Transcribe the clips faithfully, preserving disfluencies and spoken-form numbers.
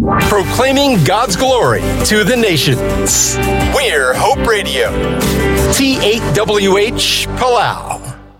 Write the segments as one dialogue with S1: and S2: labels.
S1: Proclaiming God's glory to the nations. We're Hope Radio. T eight W H Palau.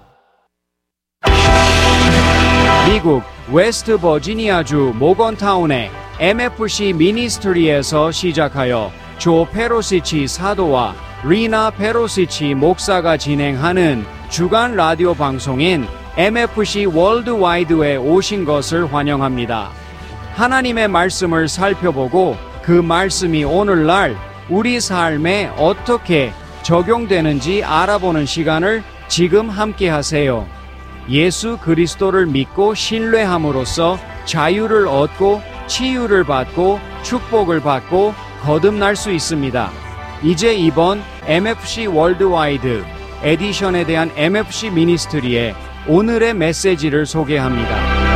S2: 미국 웨스트 버지니아주 모건타운의 엠에프씨 미니스트리에서 시작하여 조 페로시치 사도와 리나 페로시치 목사가 진행하는 주간 라디오 방송인 엠에프씨 월드와이드에 오신 것을 환영합니다. 하나님의 말씀을 살펴보고 그 말씀이 오늘날 우리 삶에 어떻게 적용되는지 알아보는 시간을 지금 함께 하세요. 예수 그리스도를 믿고 신뢰함으로써 자유를 얻고 치유를 받고 축복을 받고 거듭날 수 있습니다. 이제 이번 엠에프씨 월드와이드 에디션에 대한 엠에프씨 미니스트리의 오늘의 메시지를 소개합니다.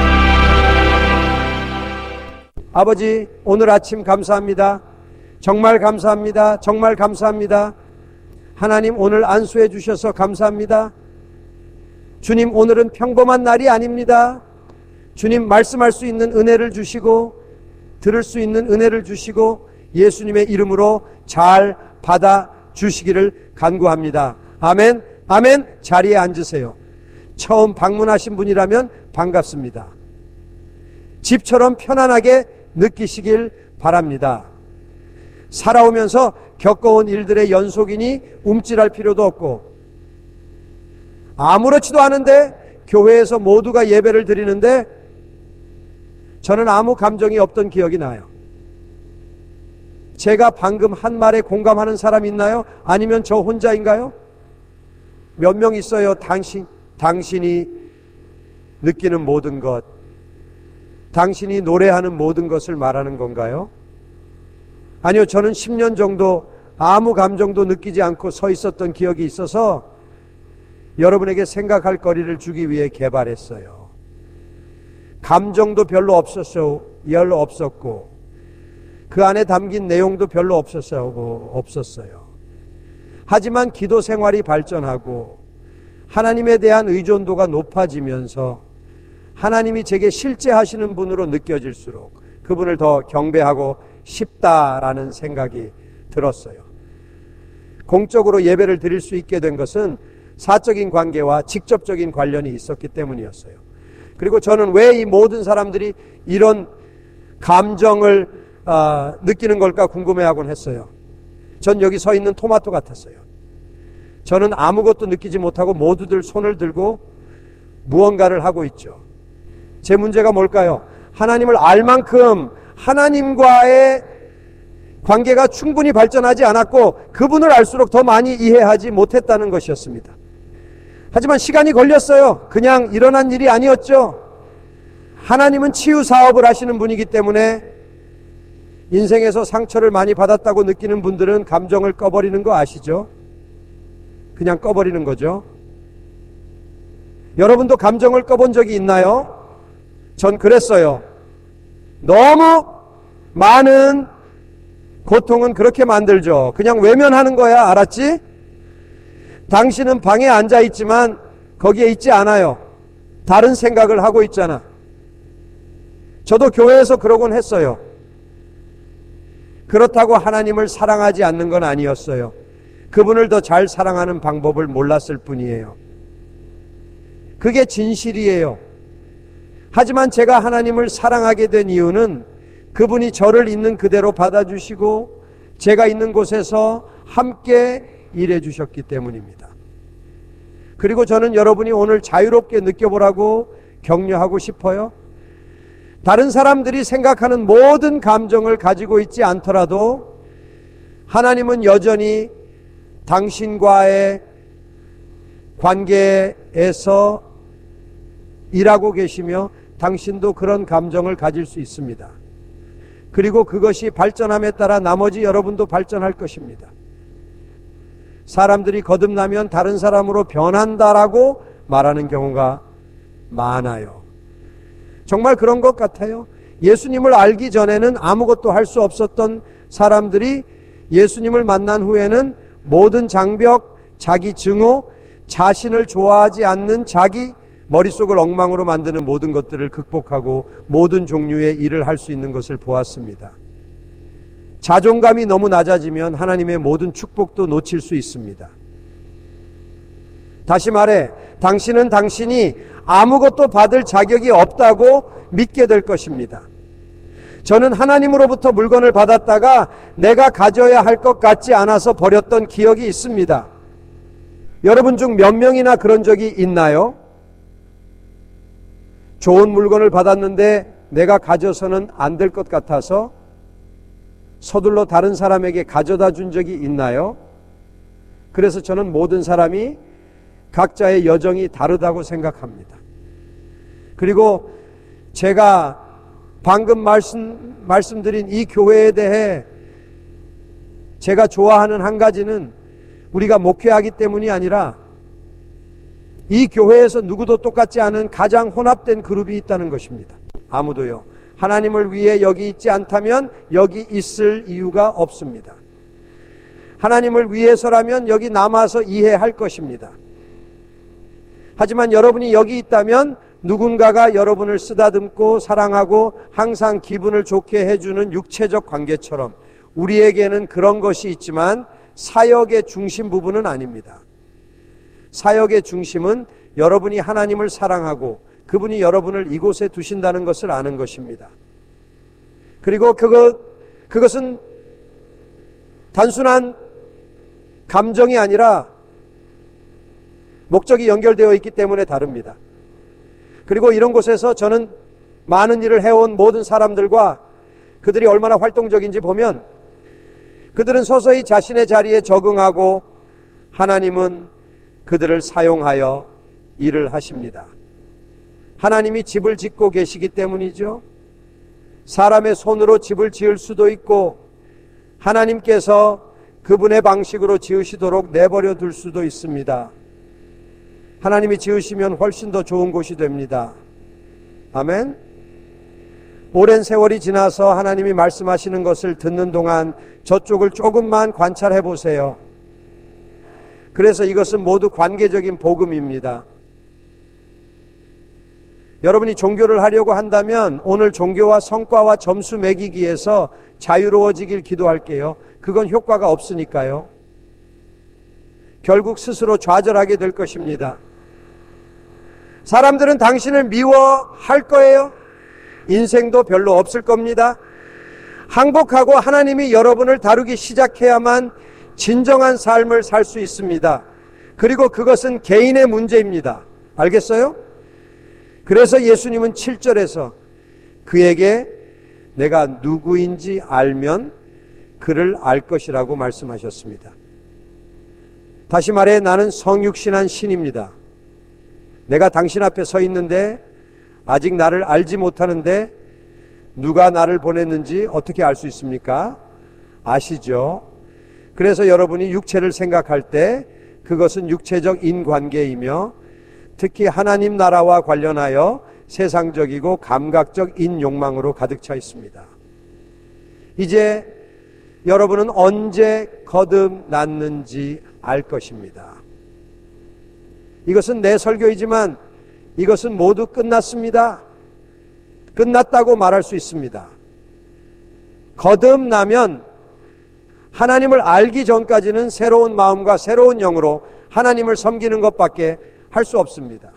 S3: 아버지, 오늘 아침 감사합니다. 정말 감사합니다. 정말 감사합니다. 하나님, 오늘 안수해 주셔서 감사합니다. 주님, 오늘은 평범한 날이 아닙니다. 주님, 말씀할 수 있는 은혜를 주시고 들을 수 있는 은혜를 주시고 예수님의 이름으로 잘 받아 주시기를 간구합니다. 아멘, 아멘. 자리에 앉으세요. 처음 방문하신 분이라면 반갑습니다. 집처럼 편안하게 느끼시길 바랍니다. 살아오면서 겪어온 일들의 연속이니 움찔할 필요도 없고, 아무렇지도 않은데 교회에서 모두가 예배를 드리는데 저는 아무 감정이 없던 기억이 나요. 제가 방금 한 말에 공감하는 사람 있나요? 아니면 저 혼자인가요? 몇 명 있어요? 당신, 당신이 느끼는 모든 것, 당신이 노래하는 모든 것을 말하는 건가요? 아니요, 저는 십 년 정도 아무 감정도 느끼지 않고 서 있었던 기억이 있어서 여러분에게 생각할 거리를 주기 위해 개발했어요. 감정도 별로 없었어요. 별로 없었고 그 안에 담긴 내용도 별로 없었어요. 없었어요. 하지만 기도 생활이 발전하고 하나님에 대한 의존도가 높아지면서 하나님이 제게 실제 하시는 분으로 느껴질수록 그분을 더 경배하고 싶다라는 생각이 들었어요. 공적으로 예배를 드릴 수 있게 된 것은 사적인 관계와 직접적인 관련이 있었기 때문이었어요. 그리고 저는 왜 이 모든 사람들이 이런 감정을 어, 느끼는 걸까 궁금해하곤 했어요. 전 여기 서 있는 토마토 같았어요. 저는 아무것도 느끼지 못하고 모두들 손을 들고 무언가를 하고 있죠. 제 문제가 뭘까요? 하나님을 알 만큼 하나님과의 관계가 충분히 발전하지 않았고 그분을 알수록 더 많이 이해하지 못했다는 것이었습니다. 하지만 시간이 걸렸어요. 그냥 일어난 일이 아니었죠. 하나님은 치유 사업을 하시는 분이기 때문에 인생에서 상처를 많이 받았다고 느끼는 분들은 감정을 꺼버리는 거 아시죠? 그냥 꺼버리는 거죠. 여러분도 감정을 꺼본 적이 있나요? 전 그랬어요. 너무 많은 고통은 그렇게 만들죠. 그냥 외면하는 거야. 알았지? 당신은 방에 앉아 있지만 거기에 있지 않아요. 다른 생각을 하고 있잖아. 저도 교회에서 그러곤 했어요. 그렇다고 하나님을 사랑하지 않는 건 아니었어요. 그분을 더 잘 사랑하는 방법을 몰랐을 뿐이에요. 그게 진실이에요. 하지만 제가 하나님을 사랑하게 된 이유는 그분이 저를 있는 그대로 받아주시고 제가 있는 곳에서 함께 일해 주셨기 때문입니다. 그리고 저는 여러분이 오늘 자유롭게 느껴보라고 격려하고 싶어요. 다른 사람들이 생각하는 모든 감정을 가지고 있지 않더라도 하나님은 여전히 당신과의 관계에서 일하고 계시며 당신도 그런 감정을 가질 수 있습니다. 그리고 그것이 발전함에 따라 나머지 여러분도 발전할 것입니다. 사람들이 거듭나면 다른 사람으로 변한다라고 말하는 경우가 많아요. 정말 그런 것 같아요. 예수님을 알기 전에는 아무것도 할 수 없었던 사람들이 예수님을 만난 후에는 모든 장벽, 자기 증오, 자신을 좋아하지 않는 자기 머릿속을 엉망으로 만드는 모든 것들을 극복하고 모든 종류의 일을 할 수 있는 것을 보았습니다. 자존감이 너무 낮아지면 하나님의 모든 축복도 놓칠 수 있습니다. 다시 말해, 당신은 당신이 아무것도 받을 자격이 없다고 믿게 될 것입니다. 저는 하나님으로부터 물건을 받았다가 내가 가져야 할 것 같지 않아서 버렸던 기억이 있습니다. 여러분 중 몇 명이나 그런 적이 있나요? 좋은 물건을 받았는데 내가 가져서는 안 될 것 같아서 서둘러 다른 사람에게 가져다 준 적이 있나요? 그래서 저는 모든 사람이 각자의 여정이 다르다고 생각합니다. 그리고 제가 방금 말씀, 말씀드린 이 교회에 대해 제가 좋아하는 한 가지는 우리가 목회하기 때문이 아니라 이 교회에서 누구도 똑같지 않은 가장 혼합된 그룹이 있다는 것입니다. 아무도요. 하나님을 위해 여기 있지 않다면 여기 있을 이유가 없습니다. 하나님을 위해서라면 여기 남아서 이해할 것입니다. 하지만 여러분이 여기 있다면 누군가가 여러분을 쓰다듬고 사랑하고 항상 기분을 좋게 해주는 육체적 관계처럼 우리에게는 그런 것이 있지만 사역의 중심 부분은 아닙니다. 사역의 중심은 여러분이 하나님을 사랑하고 그분이 여러분을 이곳에 두신다는 것을 아는 것입니다. 그리고 그것, 그것은 단순한 감정이 아니라 목적이 연결되어 있기 때문에 다릅니다. 그리고 이런 곳에서 저는 많은 일을 해온 모든 사람들과 그들이 얼마나 활동적인지 보면 그들은 서서히 자신의 자리에 적응하고 하나님은 그들을 사용하여 일을 하십니다. 하나님이 집을 짓고 계시기 때문이죠. 사람의 손으로 집을 지을 수도 있고 하나님께서 그분의 방식으로 지으시도록 내버려 둘 수도 있습니다. 하나님이 지으시면 훨씬 더 좋은 곳이 됩니다. 아멘. 오랜 세월이 지나서 하나님이 말씀하시는 것을 듣는 동안 저쪽을 조금만 관찰해 보세요. 그래서 이것은 모두 관계적인 복음입니다. 여러분이 종교를 하려고 한다면 오늘 종교와 성과와 점수 매기기에서 자유로워지길 기도할게요. 그건 효과가 없으니까요. 결국 스스로 좌절하게 될 것입니다. 사람들은 당신을 미워할 거예요. 인생도 별로 없을 겁니다. 항복하고 하나님이 여러분을 다루기 시작해야만 진정한 삶을 살 수 있습니다. 그리고 그것은 개인의 문제입니다. 알겠어요? 그래서 예수님은 칠 절에서 그에게 내가 누구인지 알면 그를 알 것이라고 말씀하셨습니다. 다시 말해 나는 성육신한 신입니다. 내가 당신 앞에 서 있는데 아직 나를 알지 못하는데 누가 나를 보냈는지 어떻게 알 수 있습니까? 아시죠? 그래서 여러분이 육체를 생각할 때 그것은 육체적 인관계이며 특히 하나님 나라와 관련하여 세상적이고 감각적 인욕망으로 가득 차 있습니다. 이제 여러분은 언제 거듭났는지 알 것입니다. 이것은 내 설교이지만 이것은 모두 끝났습니다. 끝났다고 말할 수 있습니다. 거듭나면 하나님을 알기 전까지는 새로운 마음과 새로운 영으로 하나님을 섬기는 것밖에 할 수 없습니다.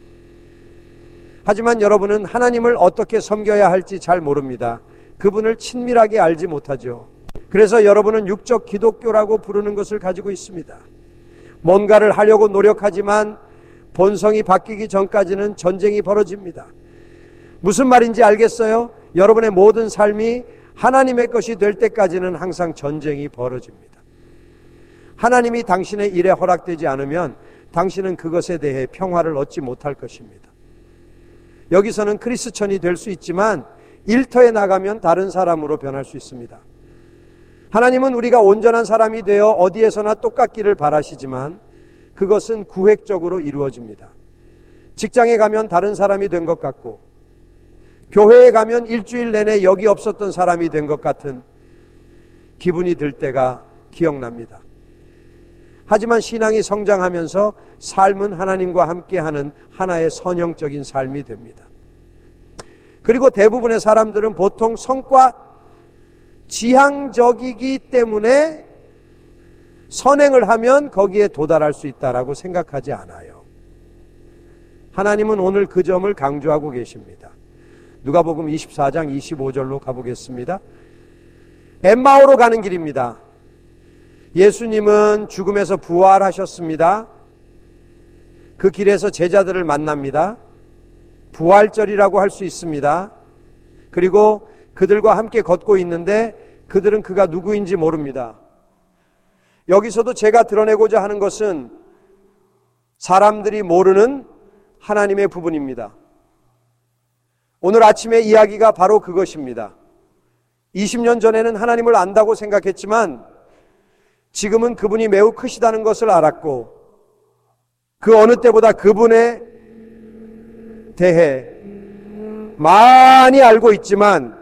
S3: 하지만 여러분은 하나님을 어떻게 섬겨야 할지 잘 모릅니다. 그분을 친밀하게 알지 못하죠. 그래서 여러분은 육적 기독교라고 부르는 것을 가지고 있습니다. 뭔가를 하려고 노력하지만 본성이 바뀌기 전까지는 전쟁이 벌어집니다. 무슨 말인지 알겠어요? 여러분의 모든 삶이 하나님의 것이 될 때까지는 항상 전쟁이 벌어집니다. 하나님이 당신의 일에 허락되지 않으면 당신은 그것에 대해 평화를 얻지 못할 것입니다. 여기서는 크리스천이 될 수 있지만 일터에 나가면 다른 사람으로 변할 수 있습니다. 하나님은 우리가 온전한 사람이 되어 어디에서나 똑같기를 바라시지만 그것은 구획적으로 이루어집니다. 직장에 가면 다른 사람이 된 것 같고 교회에 가면 일주일 내내 여기 없었던 사람이 된 것 같은 기분이 들 때가 기억납니다. 하지만 신앙이 성장하면서 삶은 하나님과 함께하는 하나의 선형적인 삶이 됩니다. 그리고 대부분의 사람들은 보통 성과 지향적이기 때문에 선행을 하면 거기에 도달할 수 있다라고 생각하지 않아요. 하나님은 오늘 그 점을 강조하고 계십니다. 누가복음 이십사 장 이십오 절로 가보겠습니다. 엠마오로 가는 길입니다. 예수님은 죽음에서 부활하셨습니다. 그 길에서 제자들을 만납니다. 부활절이라고 할 수 있습니다. 그리고 그들과 함께 걷고 있는데 그들은 그가 누구인지 모릅니다. 여기서도 제가 드러내고자 하는 것은 사람들이 모르는 하나님의 부분입니다. 오늘 아침의 이야기가 바로 그것입니다. 이십 년 전에는 하나님을 안다고 생각했지만 지금은 그분이 매우 크시다는 것을 알았고 그 어느 때보다 그분에 대해 많이 알고 있지만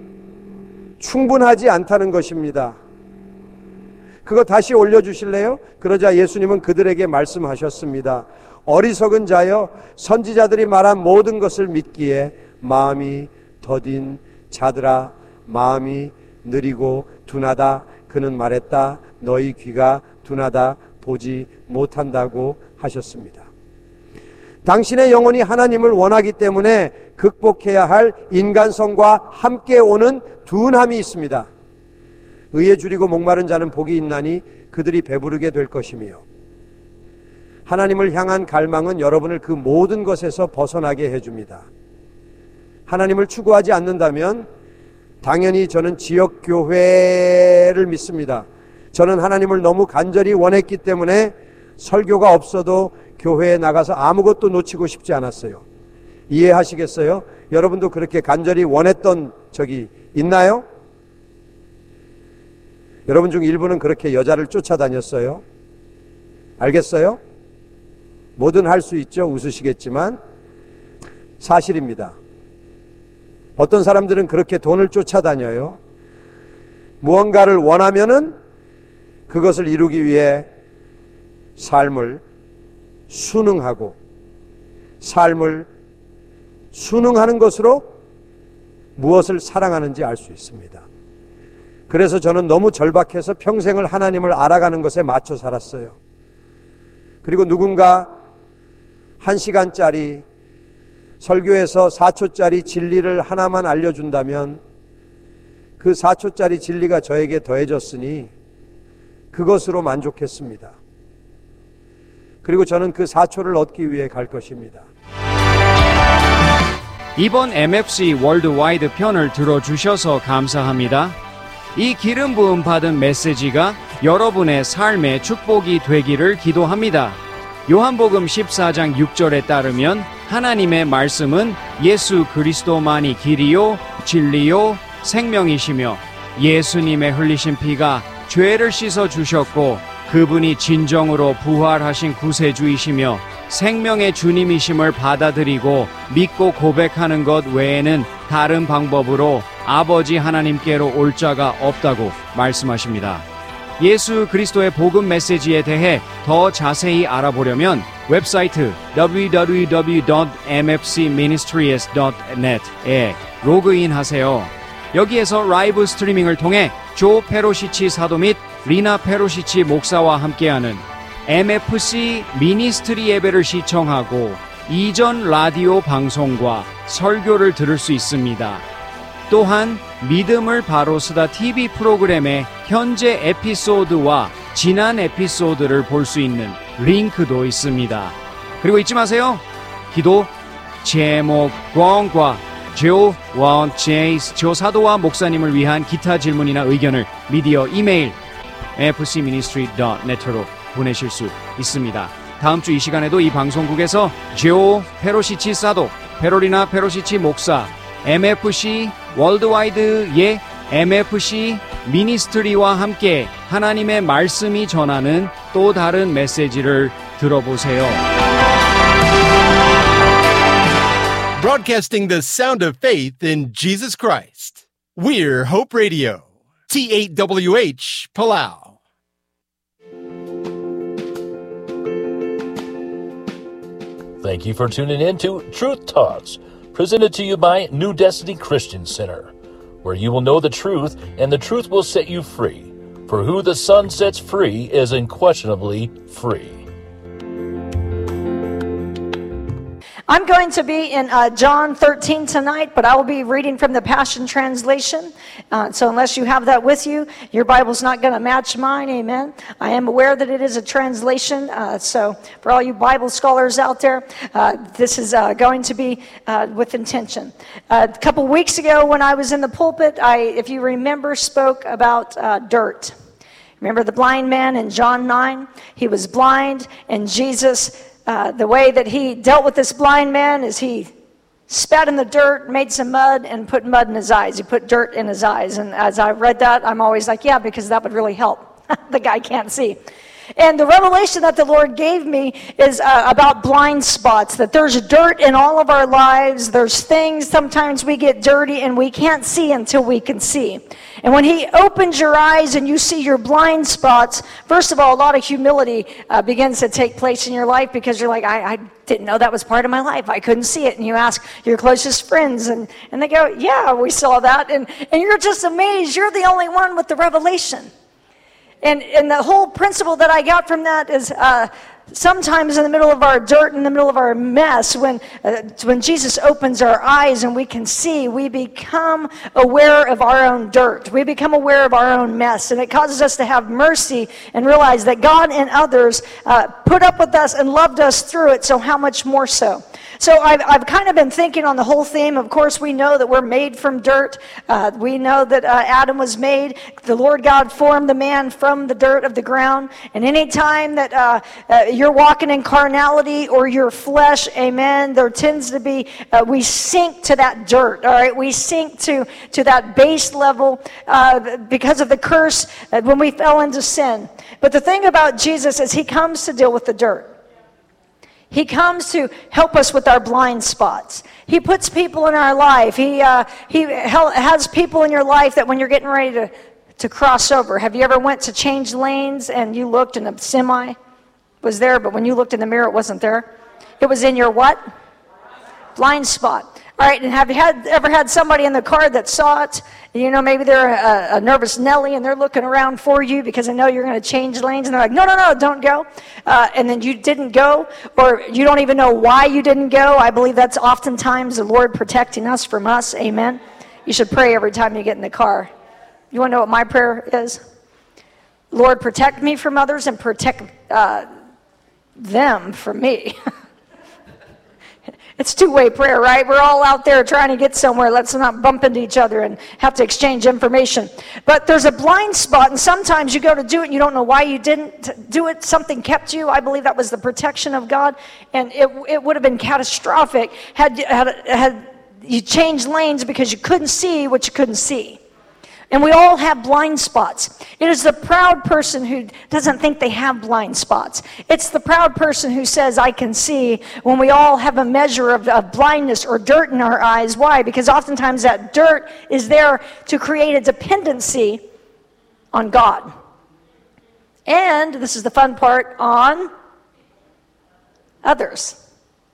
S3: 충분하지 않다는 것입니다. 그거 다시 올려주실래요? 그러자 예수님은 그들에게 말씀하셨습니다. 어리석은 자여, 선지자들이 말한 모든 것을 믿기에 마음이 더딘 자들아, 마음이 느리고 둔하다. 그는 말했다. 너희 귀가 둔하다. 보지 못한다고 하셨습니다. 당신의 영혼이 하나님을 원하기 때문에 극복해야 할 인간성과 함께 오는 둔함이 있습니다. 의에 줄이고 목마른 자는 복이 있나니 그들이 배부르게 될 것이며, 하나님을 향한 갈망은 여러분을 그 모든 것에서 벗어나게 해줍니다. 하나님을 추구하지 않는다면 당연히 저는 지역교회를 믿습니다. 저는 하나님을 너무 간절히 원했기 때문에 설교가 없어도 교회에 나가서 아무것도 놓치고 싶지 않았어요. 이해하시겠어요? 여러분도 그렇게 간절히 원했던 적이 있나요? 여러분 중 일부는 그렇게 여자를 쫓아다녔어요. 알겠어요? 뭐든 할 수 있죠. 웃으시겠지만 사실입니다. 어떤 사람들은 그렇게 돈을 쫓아다녀요. 무언가를 원하면은 그것을 이루기 위해 삶을 순응하고, 삶을 순응하는 것으로 무엇을 사랑하는지 알 수 있습니다. 그래서 저는 너무 절박해서 평생을 하나님을 알아가는 것에 맞춰 살았어요. 그리고 누군가 한 시간짜리 설교에서 사 초짜리 진리를 하나만 알려준다면 그 사 초짜리 진리가 저에게 더해졌으니 그것으로 만족했습니다. 그리고 저는 그 사 초를 얻기 위해 갈 것입니다.
S2: 이번 엠에프씨 월드와이드 편을 들어주셔서 감사합니다. 이 기름 부음 받은 메시지가 여러분의 삶의 축복이 되기를 기도합니다. 요한복음 십사 장 육 절에 따르면 하나님의 말씀은 예수 그리스도만이 길이요 진리요 생명이시며, 예수님의 흘리신 피가 죄를 씻어 주셨고 그분이 진정으로 부활하신 구세주이시며 생명의 주님이심을 받아들이고 믿고 고백하는 것 외에는 다른 방법으로 아버지 하나님께로 올 자가 없다고 말씀하십니다. 예수 그리스도의 복음 메시지에 대해 더 자세히 알아보려면 웹사이트 더블유 더블유 더블유 닷 엠에프씨 미니스트리스 닷 넷에 로그인 하세요. 여기에서 라이브 스트리밍을 통해 조 페로시치 사도 및 리나 페로시치 목사와 함께하는 엠에프씨 미니스트리 예배를 시청하고 이전 라디오 방송과 설교를 들을 수 있습니다. 또한 믿음을 바로 쓰다 티비 프로그램의 현재 에피소드와 지난 에피소드를 볼 수 있는 링크도 있습니다. 그리고 잊지 마세요. 기도 제목 권과 조 원 제이스 조사도와 목사님을 위한 기타 질문이나 의견을 미디어 이메일 엠에프씨 미니스트리 닷 넷으로 보내실 수 있습니다. 다음 주 이 시간에도 이 방송국에서 조 페로시치 사도, 페로리나 페로시치 목사, 엠에프씨 월드와이드의 엠에프씨 미니스트리와 함께 하나님의 말씀이 전하는 또 다른 메시지를 들어보세요.
S1: Broadcasting the sound of faith in Jesus Christ. We're Hope Radio. T eight W H Palau.
S4: Thank you for tuning in to Truth Talks, presented to you by New Destiny Christian Center, where you will know the truth and the truth will set you free. For who the Son sets free is unquestionably free.
S5: I'm going to be in uh, John thirteen tonight, but I will be reading from the Passion Translation. Uh, so unless you have that with you, your Bible's not going to match mine, amen. I am aware that it is a translation, uh, so for all you Bible scholars out there, uh, this is uh, going to be uh, with intention. Uh, a couple weeks ago when I was in the pulpit, I, if you remember, spoke about uh, dirt. Remember the blind man in John nine? He was blind, and Jesus... Uh, the way that he dealt with this blind man is he spat in the dirt, made some mud, and put mud in his eyes. He put dirt in his eyes. And as I read that, I'm always like, yeah, because that would really help. The guy can't see. And the revelation that the Lord gave me is uh, about blind spots, that there's dirt in all of our lives. There's things, sometimes we get dirty and we can't see until we can see. And when he opens your eyes and you see your blind spots, first of all, a lot of humility uh, begins to take place in your life, because you're like, I, I didn't know that was part of my life. I couldn't see it. And you ask your closest friends, and, and they go, yeah, we saw that. And, and you're just amazed. You're the only one with the revelation. And, and the whole principle that I got from that is uh, sometimes in the middle of our dirt, in the middle of our mess, when, uh, when Jesus opens our eyes and we can see, we become aware of our own dirt. We become aware of our own mess. And it causes us to have mercy and realize that God and others uh, put up with us and loved us through it, so how much more so? So I've, I've kind of been thinking on the whole theme. Of course, we know that we're made from dirt. Uh, we know that uh, Adam was made. The Lord God formed the man from the dirt of the ground. And any time that uh, uh, you're walking in carnality or your flesh, amen, there tends to be, uh, we sink to that dirt, all right? We sink to, to that base level uh, because of the curse uh, when we fell into sin. But the thing about Jesus is he comes to deal with the dirt. He comes to help us with our blind spots. He puts people in our life. He uh, he has people in your life that when you're getting ready to, to cross over. Have you ever went to change lanes and you looked and a semi was there, but when you looked in the mirror, it wasn't there? It was in your what? Blind spot. All right, and have you had, ever had somebody in the car that saw it? You know, maybe they're a, a nervous Nelly and they're looking around for you because they know you're going to change lanes, and they're like, no, no, no, don't go. Uh, and then you didn't go, or you don't even know why you didn't go. I believe that's oftentimes the Lord protecting us from us. Amen. You should pray every time you get in the car. You want to know what my prayer is? Lord, protect me from others and protect uh, them from me. It's two-way prayer, right? We're all out there trying to get somewhere. Let's not bump into each other and have to exchange information. But there's a blind spot, and sometimes you go to do it and you don't know why you didn't do it. Something kept you. I believe that was the protection of God, and it it would have been catastrophic had, had, had you changed lanes because you couldn't see what you couldn't see. And we all have blind spots. It is the proud person who doesn't think they have blind spots. It's the proud person who says, I can see, when we all have a measure of, of blindness or dirt in our eyes. Why? Because oftentimes that dirt is there to create a dependency on God. And, this is the fun part, on others.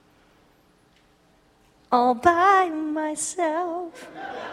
S5: All by myself.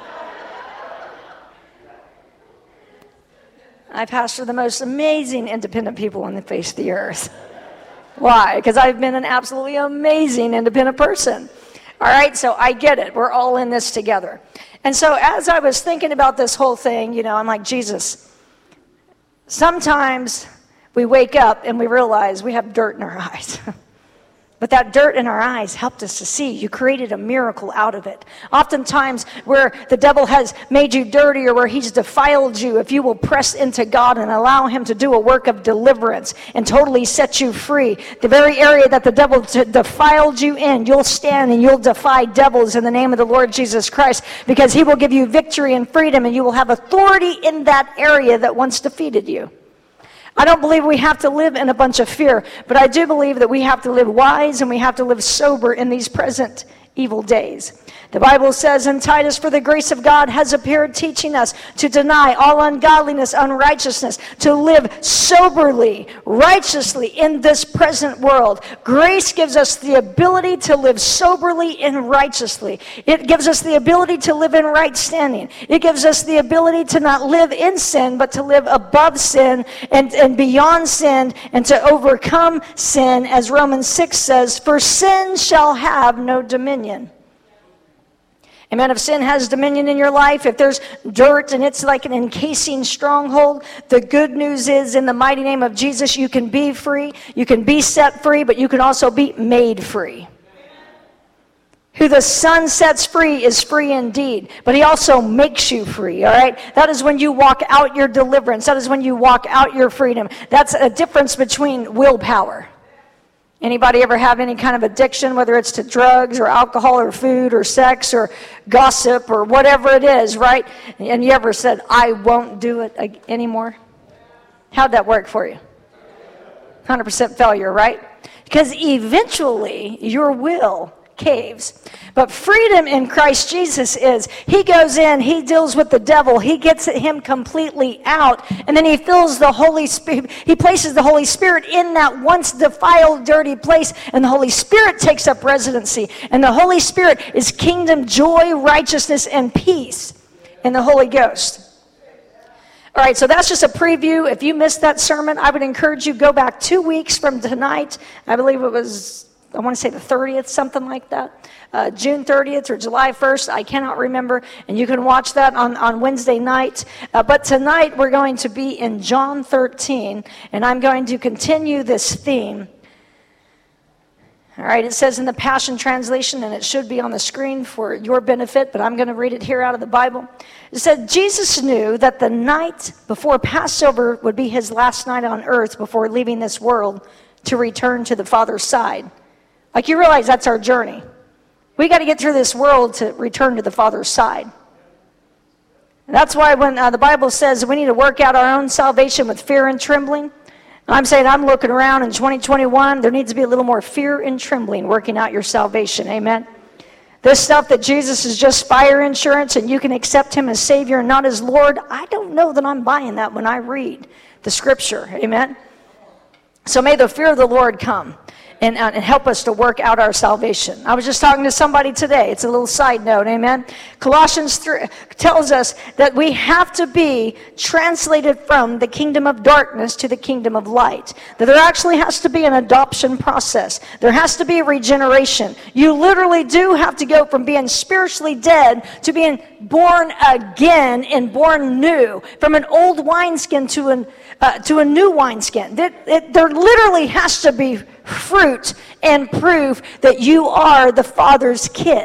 S5: I pastor the most amazing independent people on the face of the earth. Why? Because I've been an absolutely amazing independent person. All right, so I get it. We're all in this together. And so as I was thinking about this whole thing, you know, I'm like, Jesus, sometimes we wake up and we realize we have dirt in our eyes. But that dirt in our eyes helped us to see. You created a miracle out of it. Oftentimes, where the devil has made you dirty or where he's defiled you, if you will press into God and allow him to do a work of deliverance and totally set you free, the very area that the devil t- defiled you in, you'll stand and you'll defy devils in the name of the Lord Jesus Christ, because he will give you victory and freedom, and you will have authority in that area that once defeated you. I don't believe we have to live in a bunch of fear, but I do believe that we have to live wise and we have to live sober in these present evil days. The Bible says in Titus, for the grace of God has appeared, teaching us to deny all ungodliness, unrighteousness, to live soberly, righteously in this present world. Grace gives us the ability to live soberly and righteously. It gives us the ability to live in right standing. It gives us the ability to not live in sin, but to live above sin and, and beyond sin, and to overcome sin, as Romans six says, for sin shall have no dominion. Amen. If sin has dominion in your life, if there's dirt and it's like an encasing stronghold, the good news is in the mighty name of Jesus, you can be free. You can be set free, but you can also be made free. Who the Son sets free is free indeed, but he also makes you free, all right? That is when you walk out your deliverance. That is when you walk out your freedom. That's a difference between willpower. Anybody ever have any kind of addiction, whether it's to drugs or alcohol or food or sex or gossip or whatever it is, right? And you ever said, I won't do it anymore? How'd that work for you? one hundred percent failure, right? Because eventually your will caves. But freedom in Christ Jesus is, he goes in, he deals with the devil, he gets him completely out, and then he fills the Holy Spirit, he places the Holy Spirit in that once defiled, dirty place, and the Holy Spirit takes up residency. And the Holy Spirit is kingdom, joy, righteousness, and peace in the Holy Ghost. All right, so that's just a preview. If you missed that sermon, I would encourage you, go back two weeks from tonight. I believe it was, I want to say the thirtieth, something like that. Uh, June thirtieth or July first, I cannot remember. And you can watch that on, on Wednesday night. Uh, but tonight we're going to be in John thirteen, and I'm going to continue this theme. All right, it says in the Passion Translation, and it should be on the screen for your benefit, but I'm going to read it here out of the Bible. It said, Jesus knew that the night before Passover would be his last night on earth before leaving this world to return to the Father's side. Like, you realize that's our journey. We got to get through this world to return to the Father's side. And that's why when uh, the Bible says we need to work out our own salvation with fear and trembling, I'm saying I'm looking around in twenty twenty-one, there needs to be a little more fear and trembling working out your salvation. Amen? This stuff that Jesus is just fire insurance and you can accept him as Savior and not as Lord, I don't know that I'm buying that when I read the Scripture. Amen? So may the fear of the Lord come and, uh, and help us to work out our salvation. I was just talking to somebody today. It's a little side note, amen? Colossians three tells us that we have to be translated from the kingdom of darkness to the kingdom of light. That there actually has to be an adoption process. There has to be a regeneration. You literally do have to go from being spiritually dead to being born again and born new. From an old wineskin to an Uh, to a new wineskin. It, it, there literally has to be fruit and proof that you are the Father's kid.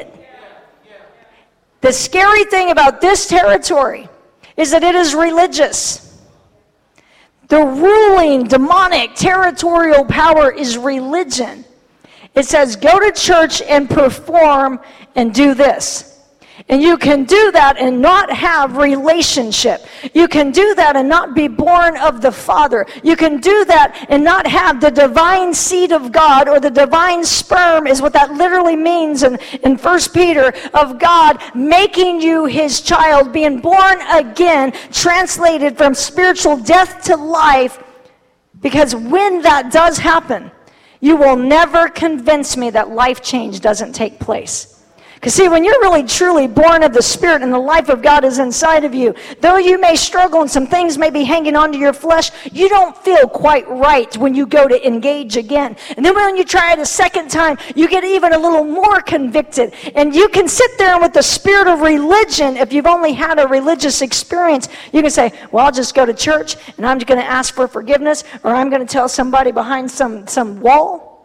S5: The scary thing about this territory is that it is religious. The ruling, demonic, territorial power is religion. It says, go to church and perform and do this. And you can do that and not have relationship. You can do that and not be born of the Father. You can do that and not have the divine seed of God, or the divine sperm is what that literally means in, in First Peter, of God making you his child, being born again, translated from spiritual death to life. Because when that does happen, you will never convince me that life change doesn't take place. Because see, when you're really truly born of the Spirit and the life of God is inside of you, though you may struggle and some things may be hanging onto your flesh, you don't feel quite right when you go to engage again. And then when you try it a second time, you get even a little more convicted. And you can sit there with the spirit of religion. If you've only had a religious experience, you can say, well, I'll just go to church and I'm just going to ask for forgiveness, or I'm going to tell somebody behind some, some wall.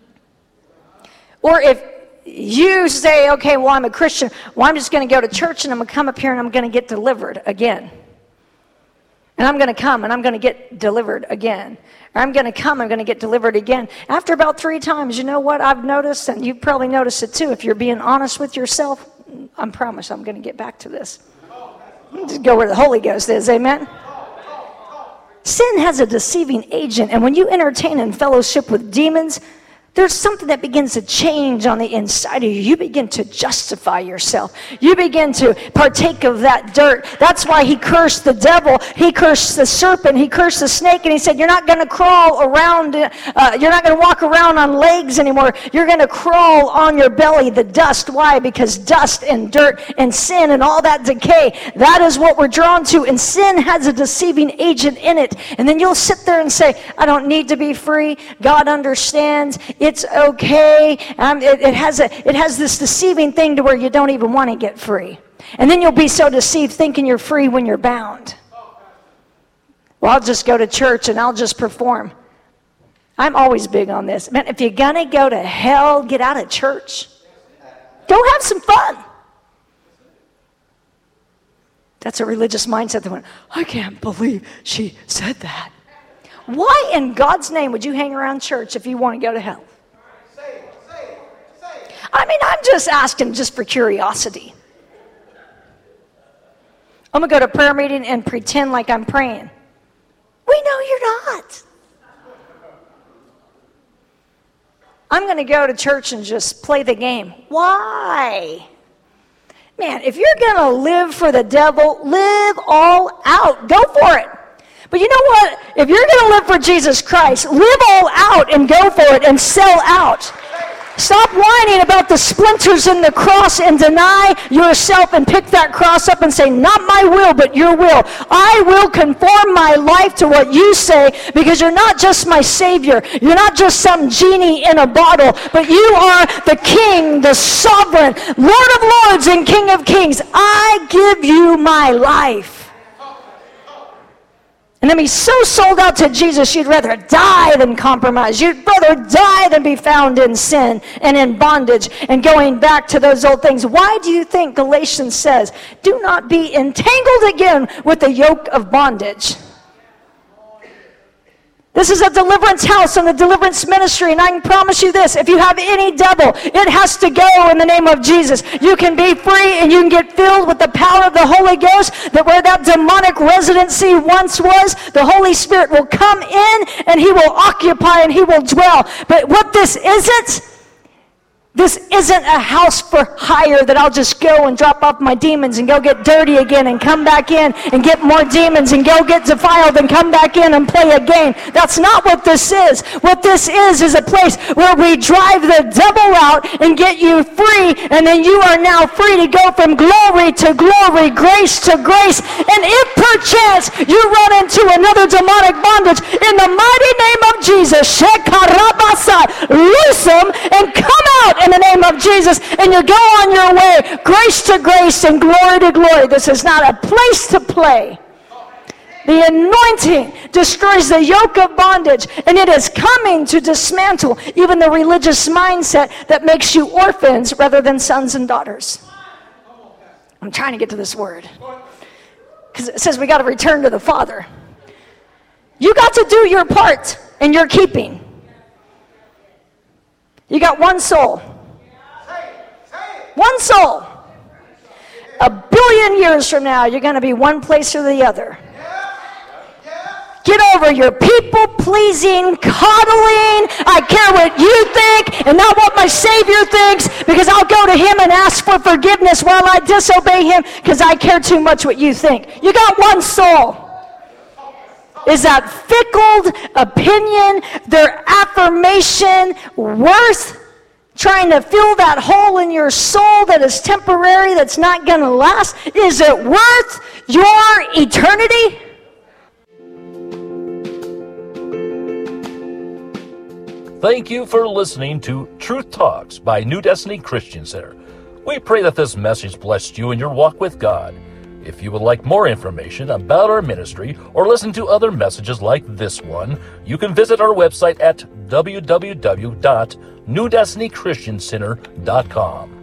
S5: Or if you say, okay, well, I'm a Christian. Well, I'm just going to go to church and I'm going to come up here and I'm going to get delivered again. And I'm going to come and I'm going to get delivered again. Or I'm going to come, I'm going to get delivered again. After about three times, you know what I've noticed, and you've probably noticed it too, if you're being honest with yourself, I promise I'm going to get back to this. Just go where the Holy Ghost is, amen? Sin has a deceiving agent, and when you entertain and fellowship with demons, There's something that begins to change on the inside of you. You begin to justify yourself. You begin to partake of that dirt. That's why he cursed the devil. He cursed the serpent. He cursed the snake. And he said, you're not going to crawl around. Uh, you're not going to walk around on legs anymore. You're going to crawl on your belly, the dust. Why? Because dust and dirt and sin and all that decay, that is what we're drawn to. And sin has a deceiving agent in it. And then you'll sit there and say, I don't need to be free. God understands. It's okay. Um, it, it has a, it has this deceiving thing to where you don't even want to get free. And then you'll be so deceived thinking you're free when you're bound. Well, I'll just go to church and I'll just perform. I'm always big on this. Man, if you're going to go to hell, get out of church. Go have some fun. That's a religious mindset that went, I can't believe she said that. Why in God's name would you hang around church if you want to go to hell? I mean, I'm just asking just for curiosity. I'm going to go to prayer meeting and pretend like I'm praying. We know you're not. I'm going to go to church and just play the game. Why? Man, if you're going to live for the devil, live all out. Go for it. But you know what? If you're going to live for Jesus Christ, live all out and go for it and sell out. Stop whining about the splinters in the cross and deny yourself and pick that cross up and say, not my will, but your will. I will conform my life to what you say, because you're not just my Savior. You're not just some genie in a bottle, but you are the King, the Sovereign, Lord of Lords and King of Kings. I give you my life. And then be so sold out to Jesus, you'd rather die than compromise. You'd rather die than be found in sin and in bondage and going back to those old things. Why do you think Galatians says, do not be entangled again with the yoke of bondage? This is a deliverance house and a deliverance ministry, and I can promise you this, if you have any devil, it has to go in the name of Jesus. You can be free and you can get filled with the power of the Holy Ghost, that where that demonic residency once was, the Holy Spirit will come in and he will occupy and he will dwell. But what this isn't, this isn't a house for hire that I'll just go and drop off my demons and go get dirty again and come back in and get more demons and go get defiled and come back in and play a game. That's not what this is. What this is is a place where we drive the devil out and get you free, and then you are now free to go from glory to glory, grace to grace. And if perchance you run into another demonic bondage, in the mighty name of Jesus, shekarabasa, loose them and come out in the name of Jesus, and you go on your way, grace to grace and glory to glory. This is not a place to play. The anointing destroys the yoke of bondage, and it is coming to dismantle even the religious mindset that makes you orphans rather than sons and daughters. I'm trying to get to this word, because it says we got to return to the Father. You got to do your part in your keeping. You got one soul. One soul. A billion years from now, you're going to be one place or the other. Get over your people-pleasing, coddling, I care what you think and not what my Savior thinks, because I'll go to him and ask for forgiveness while I disobey him because I care too much what you think. You got one soul. Is that fickle opinion, their affirmation, worth trying to fill that hole in your soul that is temporary, that's not going to last? Is it worth your eternity?
S4: Thank you for listening to Truth Talks by New Destiny Christian Center. We pray that this message blessed you in your walk with God. If you would like more information about our ministry or listen to other messages like this one, you can visit our website at w w w dot new destiny christian center dot com.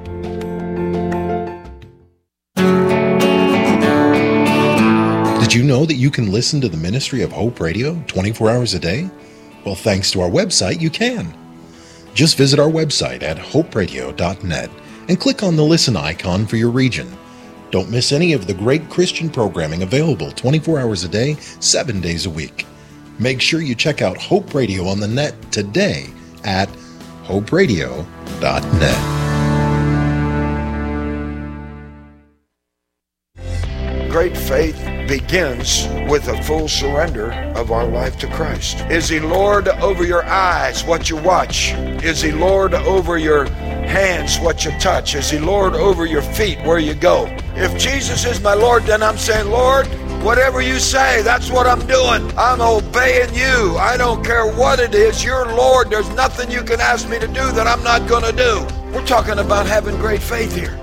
S6: Did you know that you can listen to the ministry of Hope Radio twenty-four hours a day? Well, thanks to our website, you can. Just visit our website at hope radio dot net and click on the listen icon for your region. Don't miss any of the great Christian programming available twenty-four hours a day, seven days a week. Make sure you check out Hope Radio on the net today at hope radio dot net.
S7: Great faith begins with a full surrender of our life to Christ. Is He Lord over your eyes, what you watch? Is He Lord over your hands, what you touch? Is He Lord over your feet, where you go? If Jesus is my Lord, then I'm saying, Lord, whatever you say, that's what I'm doing. I'm obeying you. I don't care what it is. You're Lord. There's nothing you can ask me to do that I'm not going to do. We're talking about having great faith here.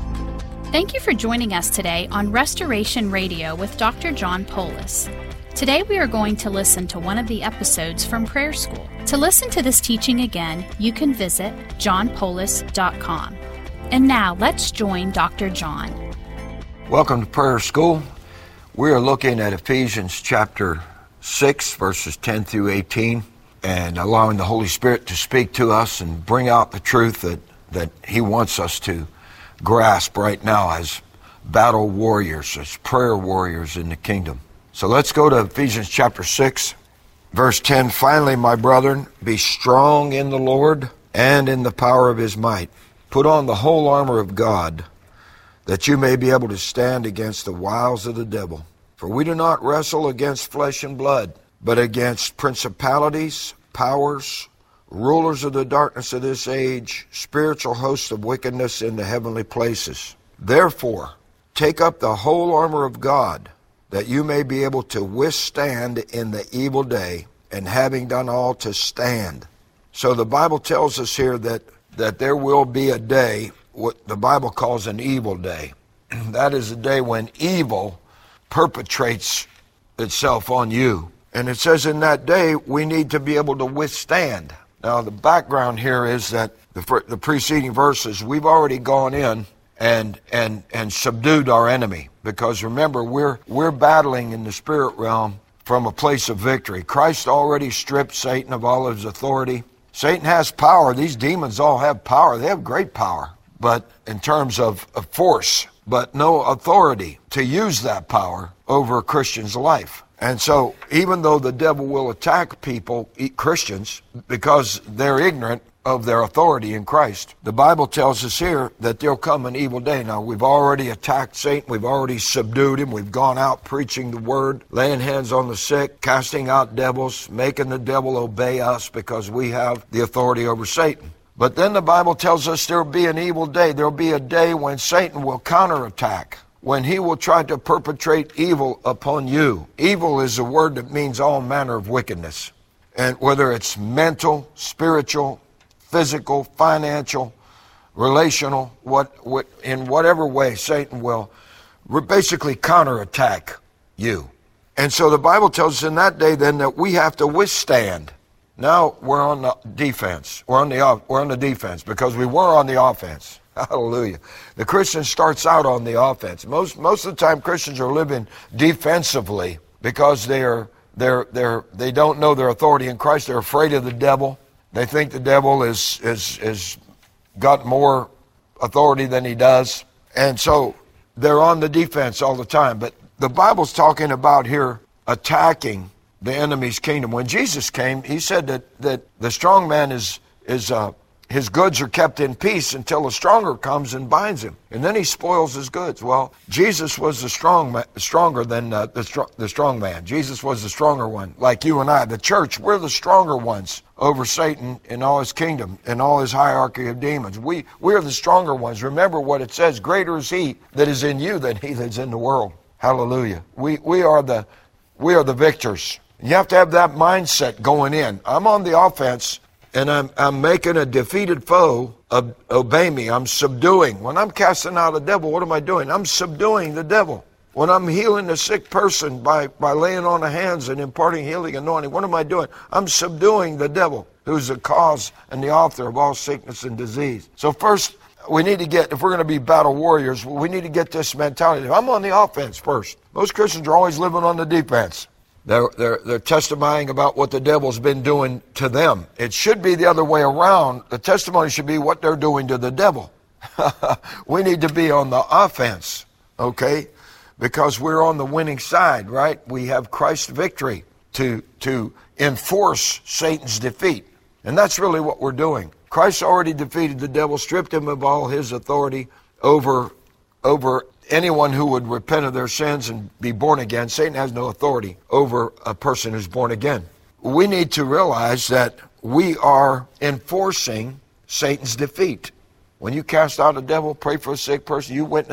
S8: Thank you for joining us today on Restoration Radio with Doctor John Poulos. Today we are going to listen to one of the episodes from Prayer School. To listen to this teaching again, you can visit john poulos dot com. And now let's join Doctor John.
S7: Welcome to Prayer School. We are looking at Ephesians chapter six, verses ten through eighteen, and allowing the Holy Spirit to speak to us and bring out the truth that, that He wants us to grasp right now as battle warriors, as prayer warriors in the kingdom. So let's go to Ephesians chapter six, verse ten. Finally, my brethren, be strong in the Lord and in the power of His might. Put on the whole armor of God, that you may be able to stand against the wiles of the devil. For we do not wrestle against flesh and blood, but against principalities, powers, rulers of the darkness of this age, spiritual hosts of wickedness in the heavenly places. Therefore, take up the whole armor of God, that you may be able to withstand in the evil day, and having done all, to stand. So the Bible tells us here that, that there will be a day, what the Bible calls an evil day. That is a day when evil perpetrates itself on you. And it says in that day, we need to be able to withstand. Now, the background here is that the, the preceding verses, we've already gone in and and and subdued our enemy. Because remember, we're we're battling in the spirit realm from a place of victory. Christ already stripped Satan of all his authority. Satan has power. These demons all have power. They have great power, but in terms of, of force, but no authority to use that power over a Christian's life. And so even though the devil will attack people, Christians, because they're ignorant of their authority in Christ, the Bible tells us here that there'll come an evil day. Now, we've already attacked Satan. We've already subdued him. We've gone out preaching the word, laying hands on the sick, casting out devils, making the devil obey us because we have the authority over Satan. But then the Bible tells us there'll be an evil day. There'll be a day when Satan will counterattack, when he will try to perpetrate evil upon you. Evil is a word that means all manner of wickedness. And whether it's mental, spiritual, physical, financial, relational, what, what in whatever way Satan will basically counterattack you. And so the Bible tells us in that day then that we have to withstand. Now we're on the defense. We're on the we're on the defense because we were on the offense. Hallelujah. The Christian starts out on the offense. Most most of the time Christians are living defensively because they are they're they're they don't know their authority in Christ. They're afraid of the devil. They think the devil is is is got more authority than he does. And so they're on the defense all the time. But the Bible's talking about here attacking the enemy's kingdom. When Jesus came, he said that, that the strong man is, is uh, his goods are kept in peace until the stronger comes and binds him. And then he spoils his goods. Well, Jesus was the strong ma- stronger than uh, the, str- the strong man. Jesus was the stronger one. Like you and I, the church, we're the stronger ones over Satan and all his kingdom and all his hierarchy of demons. We, we are the stronger ones. Remember what it says, greater is he that is in you than he that's in the world. Hallelujah. We, we are the, we are the victors. You have to have that mindset going in. I'm on the offense, and I'm I'm making a defeated foe ob- obey me. I'm subduing. When I'm casting out a devil, what am I doing? I'm subduing the devil. When I'm healing a sick person by, by laying on the hands and imparting healing anointing, what am I doing? I'm subduing the devil, who's the cause and the author of all sickness and disease. So first, we need to get, if we're going to be battle warriors, we need to get this mentality. I'm on the offense first. Most Christians are always living on the defense. They're, they're, they're testifying about what the devil's been doing to them. It should be the other way around. The testimony should be what they're doing to the devil. We need to be on the offense, okay? Because we're on the winning side, right? We have Christ's victory to, to enforce Satan's defeat. And that's really what we're doing. Christ already defeated the devil, stripped him of all his authority over, over anyone who would repent of their sins and be born again. Satan has no authority over a person who's born again. We need to realize that we are enforcing Satan's defeat. When you cast out a devil, pray for a sick person, you witness